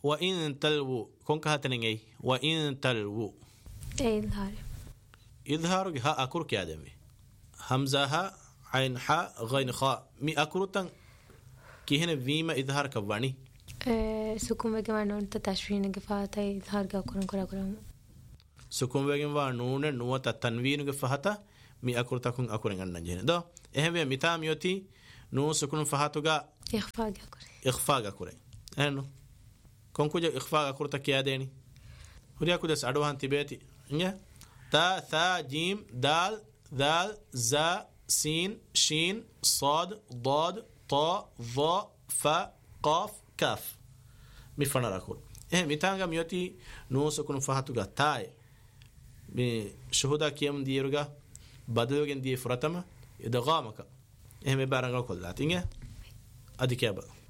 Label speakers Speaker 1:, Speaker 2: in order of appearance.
Speaker 1: وإن تلو كونك هاتنين أي وإن تلو إظهار ها أكور كيادمي همزة ها عين حاء غين خاء مي أكروتن كيهن فيما إظهار كواني
Speaker 2: سكون بگم نون تشوین گفته إظهار كورن
Speaker 1: سكون بگم نون نوت تنوين گفته مي أكروتكون أكورن أنجين دو إهم ميتام يوتي نون سكون فهاتوغا إخفاء كورن إنه كونكو جو إخفاء كورتا كياديني هريا كودس أدوهان تبيتي إنجا تا ثا جيم دال ذال زا سين شين صاد ضاد طا ظا فا قاف كاف مفنا راكول ميتانغا ميوتي نو سكون فهاتوغا تاي مي شهودا كيام ديروغا بدلوغن دي فراتما إدغامك مبارنغا كلات إنجا أدي كيابا